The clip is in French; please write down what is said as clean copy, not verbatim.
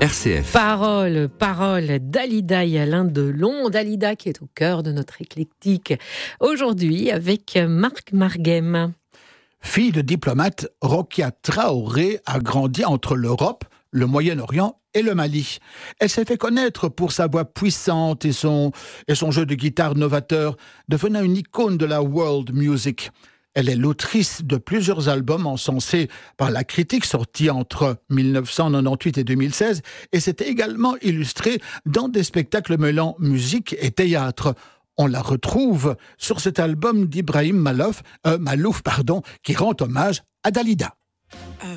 RCF. Parole, Dalida et Alain Delon. Dalida qui est au cœur de notre éclectique aujourd'hui avec Marc Marguem. Fille de diplomate, Rokia Traoré a grandi entre l'Europe, le Moyen-Orient et le Mali. Elle s'est fait connaître pour sa voix puissante et son jeu de guitare novateur, devenant une icône de la world music. Elle est l'autrice de plusieurs albums encensés par la critique sortis entre 1998 et 2016 et s'est également illustrée dans des spectacles mêlant musique et théâtre. On la retrouve sur cet album d'Ibrahim Malouf, qui rend hommage à Dalida.